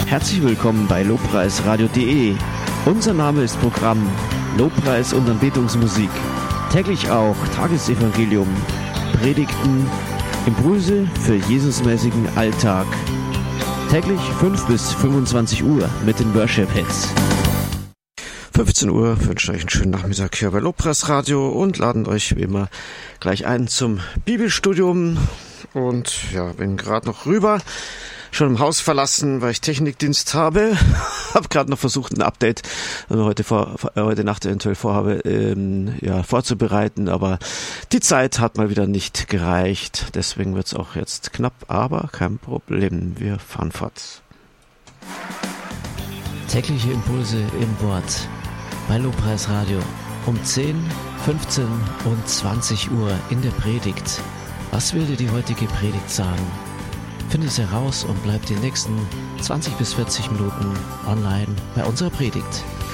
Herzlich willkommen bei lobpreisradio.de. Unser Name ist Programm Lobpreis und Anbetungsmusik. Täglich auch Tagesevangelium, Predigten, Impulse für Jesusmäßigen Alltag. Täglich 5 bis 25 Uhr mit den Worship Hits. 15 Uhr wünsche euch einen schönen Nachmittag hier bei Lobpreisradio und laden euch wie immer gleich ein zum Bibelstudium. Und ja, bin gerade noch rüber, schon im Haus verlassen, weil ich Technikdienst habe. Habe gerade noch versucht, ein Update heute Nacht eventuell vorhabe, vorzubereiten, aber die Zeit hat mal wieder nicht gereicht. Deswegen wird es auch jetzt knapp, aber kein Problem. Wir fahren fort. Tägliche Impulse im Wort bei Lobpreisradio um 10, 15 und 20 Uhr in der Predigt. Was will dir die heutige Predigt sagen? Finde es heraus und bleib die nächsten 20 bis 40 Minuten online bei unserer Predigt.